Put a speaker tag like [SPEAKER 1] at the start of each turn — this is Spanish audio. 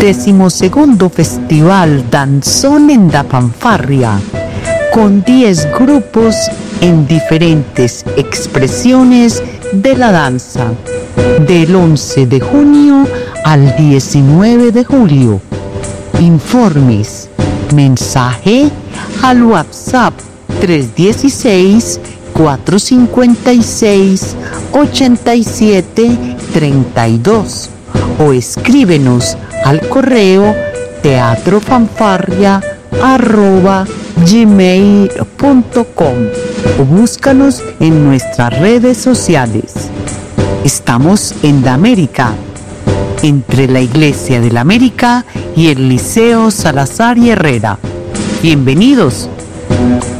[SPEAKER 1] 12º Festival Danzón en la Fanfarria, con 10 grupos en diferentes expresiones de la danza, del 11 de junio al 19 de julio. Informes, mensaje al WhatsApp 316-456-8732 o escríbenos al correo teatrofanfarria@gmail.com o búscanos en nuestras redes sociales. Estamos en la América, entre la Iglesia de la América y el Liceo Salazar y Herrera. Bienvenidos.